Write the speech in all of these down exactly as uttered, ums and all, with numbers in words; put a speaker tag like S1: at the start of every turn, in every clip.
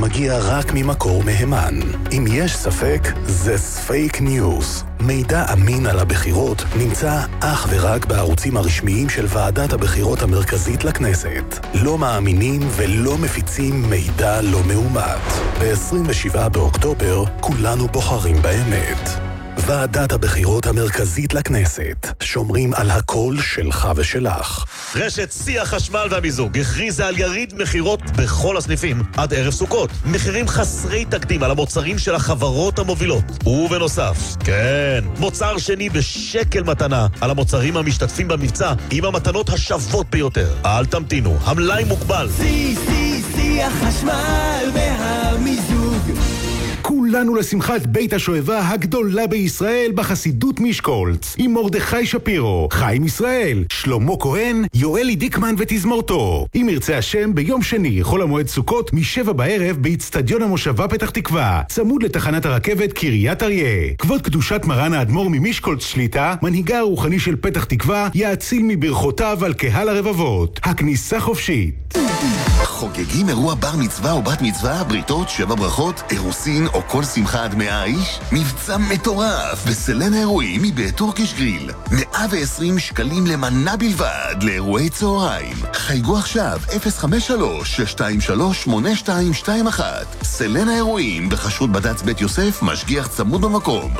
S1: מגיע רק ממקור מהימן. אם יש ספק, זה פייק ניוז. מידע אמין על הבחירות נמצא אך ורק בערוצים הרשמיים של ועדת הבחירות המרכזית לכנסת. לא מאמינים ולא מפיצים מידע לא מאומת. ב-עשרים ושבעה באוקטובר כולנו בוחרים באמת. ועדת הבחירות המרכזית לכנסת. שומרים על הקול שלך ושלך.
S2: רשת שיא החשמל והמיזוג הכריזה על יריד מחירות בכל הסניפים עד ערב סוכות. מחירים חסרי תקדים על המוצרים של החברות המובילות. ובנוסף, כן, מוצר שני בשקל מתנה על המוצרים המשתתפים במבצע עם המתנות השוות ביותר. אל תמתינו, המלאי מוגבל.
S3: שיא, שיא, שיא החשמל והמיזוג.
S4: כולנו לשמחת בית השואבה הגדולה בישראל בחסידות משקולץ עם מרדכי שפירו, חיים ישראל, שלמה כהן, יואלי דיקמן ותזמורתו. אם ירצה השם ביום שני חול המועד סוכות משבע בערב באצטדיון המושבה פתח תקווה, צמוד לתחנת הרכבת קריית אריה. כבוד קדושת מרן האדמו"ר ממשקולץ שליטה, מנהיגה הרוחני של פתח תקווה, יאציל מברכותיו על קהל הרבבות. הכניסה חופשית.
S5: חוגגים אירוע בר מצווה או בת מצווה, בריתות, שבע ברכות, אירוסין או כל שמחה עד מאה איש? מבצע מטורף בסלן האירועים מבית טורקיש גריל. מאה ועשרים שקלים למנה בלבד לאירועי צהריים. חייגו עכשיו אפס חמש שלוש שש שתיים שלוש שמונה שתיים שתיים אחת. סלן האירועים בחשרות בד"ץ בית יוסף, משגיח צמוד במקום.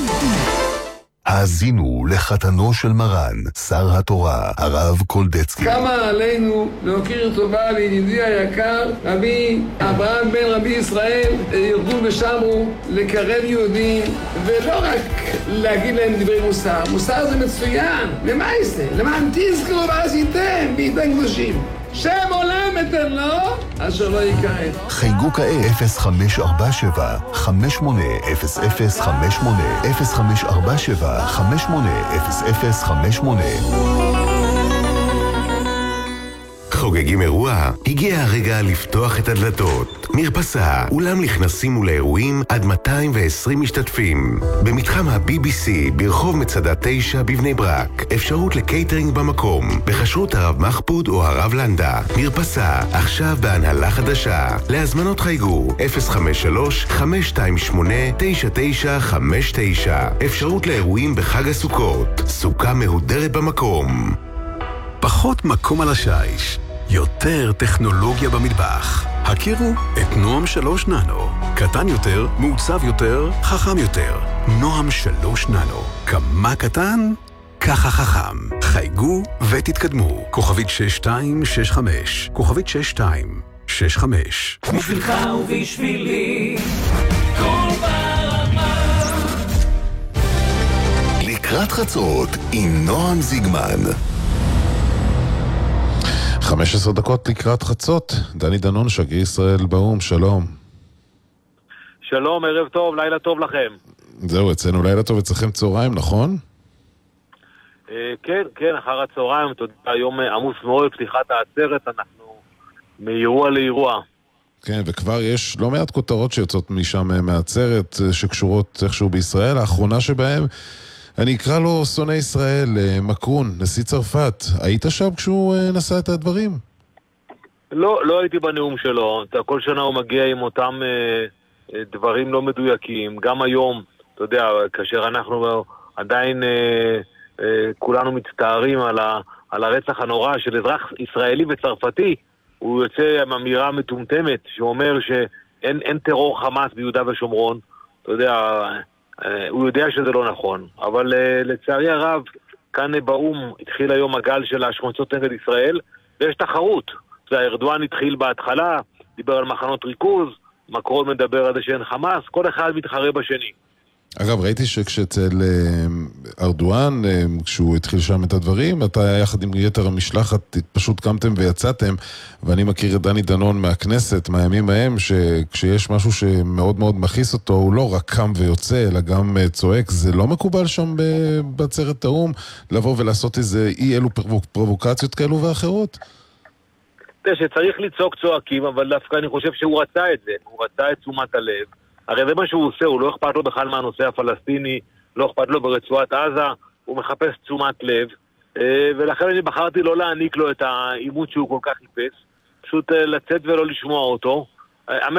S5: האזינו לחתנו של מרן, שר התורה, הרב קולדצקי.
S6: כמה עלינו להוקיר טובה לידידי היקר, רבי אברהם בן רבי ישראל, ירדו ושמו לקרב יהודים, ולא רק להגיד להם דברי מוסר. מוסר זה מצוין, למה זה? למען תזכרו ועשיתם בידי קדושים. שם עולם אתן לו, אשר לא יקראת.
S5: חייגו כעת אפס חמש ארבע שבע חמש שמונה אפס אפס חמש שמונה אפס חמש ארבע שבע חמש שמונה אפס אפס חמש שמונה.
S4: חוגגים אירוע? הגיע הרגע לפתוח את הדלתות. מרפסה, אולם לכנסים ולאירועים עד מאתיים ועשרים משתתפים. במתחם ה-בי בי סי ברחוב מצדה תשע בבני ברק. אפשרות לקייטרינג במקום, בחשרות הרב מחפוד או הרב לנדה. מרפסה, עכשיו בהנהלה חדשה. להזמנות חייגו אפס חמש שלוש חמש שתיים שמונה תשע תשע חמש תשע. אפשרות לאירועים בחג הסוכות. סוכה מהודרת במקום.
S7: פחות מקום על השיש, יותר טכנולוגיה במטבח. הכירו את נועם שלוש ננו. קטן יותר, מעוצב יותר, חכם יותר. נועם שלוש ננו. כמה קטן? ככה חכם. חייגו ותתקדמו. כוכבית שש שתיים שש חמש. כוכבית שש שתיים שש חמש.
S3: בשבילך ובשבילי כל ברמה.
S5: לקראת חצות עם נועם זיגמן.
S8: חמש עשרה דקות לקראת חצות. דני דנון, שגריר ישראל באום, שלום.
S9: שלום, ערב טוב, לילה טוב לכם.
S8: זהו, אצלנו לילה טוב, אצלכם צהריים, נכון?
S9: אה, כן, כן, אחר הצהריים, אתה יודע, היום עמוס מאוד, פתיחת העצרת, אנחנו מאירוע לאירוע.
S8: כן, וכבר יש לא מעט כותרות שיוצאות משם מהעצרת, שקשורות איכשהו בישראל. האחרונה שבהם, אני אקרא לו שונא ישראל, מקרון, נשיא צרפת. היית שם כשהוא נשא את הדברים?
S9: לא, לא הייתי בנאום שלו. כל שנה הוא מגיע עם אותם אה, דברים לא מדויקים. גם היום, אתה יודע, כאשר אנחנו עדיין אה, אה, כולנו מצטערים על, ה, על הרצח הנורא של אזרח ישראלי וצרפתי, הוא יוצא עם אמירה מטומטמת שאומר שאין אין טרור חמאס ביהודה ושומרון. אתה יודע, הוא יודע שזה לא נכון, אבל לצערי הרב, כאן באום התחיל היום הגל של ההשמצות נגד ישראל, ויש תחרות. ארדואן התחיל בהתחלה, דיבר על מחנות ריכוז, מקרון מדבר על זה שאין חמאס, כל אחד מתחרה בשני.
S8: אגב, ראיתי שכשאצל ארדואן, כשהוא התחיל שם את הדברים, אתה יחד עם יתר המשלחת פשוט קמתם ויצאתם, ואני מכיר את דני דנון מהכנסת, מהימים ההם, שכשיש משהו שמאוד מאוד מכיס אותו, הוא לא רק קם ויוצא, אלא גם צועק. זה לא מקובל שם בעצרת האום, לבוא ולעשות איזה אי אלו פרובוקציות כאלו ואחרות?
S9: שצריך לצעוק צועקים, אבל דווקא אני חושב שהוא רצה את זה, הוא רצה את תשומת הלב. הרי זה מה שהוא עושה, הוא לא אכפת לו בכלל מהנושא הפלסטיני, לא אכפת לו ברצועת עזה, הוא מחפש תשומת לב, ולכן אני בחרתי לא להעניק לו את העימות שהוא כל כך חיפש, פשוט לצאת ולא לשמוע אותו.